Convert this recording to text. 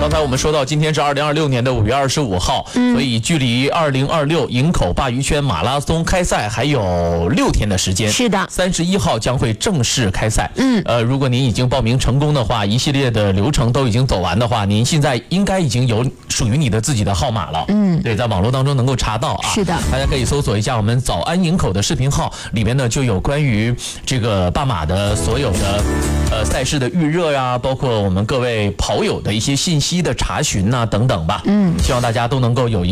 刚才我们说到，今天是2026年的5月25号，所以距离2026营口鲅鱼圈马拉松开赛还有6天的时间。 是的 ，31号将会正式开赛。如果您已经报名成功的话，一系列的流程都已经走完的话，您现在应该已经有属于你的自己的号码了。对，在网络当中能够查到啊。 是的， 大家可以搜索一下我们早安营口的视频号，里面呢就有关于这个半马的所有的赛事的预热呀，包括我们各位跑友的一些信息的查询呐、等等吧。希望大家都能够有一